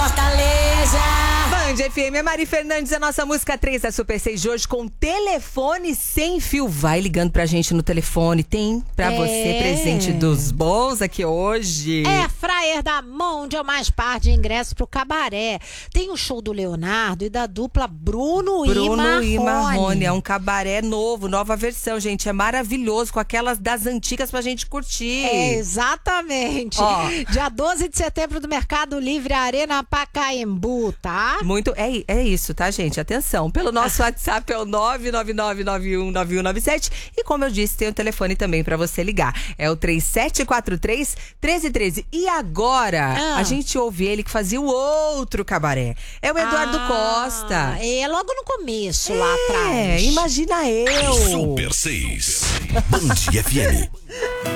Fortaleza. Band FM, é Mari Fernandes, a nossa música 3 da Super 6 de hoje com telefone sem fio. Vai ligando pra gente no telefone, tem pra você presente dos bons aqui hoje. Fryer da Mondial, mais par de ingressos pro cabaré. Tem o show do Leonardo e da dupla Bruno e Marrone. É um cabaré novo, nova versão, gente. É maravilhoso, com aquelas das antigas pra gente curtir. Exatamente. Dia 12 de setembro do Mercado Livre, Arena Pacaembu, tá? É isso, tá, gente? Atenção. Pelo nosso WhatsApp é o 999919197. E como eu disse, tem o telefone também pra você ligar. É o 3743-1313. E agora, a gente ouve ele que fazia o outro cabaré. É o Eduardo Costa. É logo no começo, lá atrás. Imagina eu. Super 6. Band FM.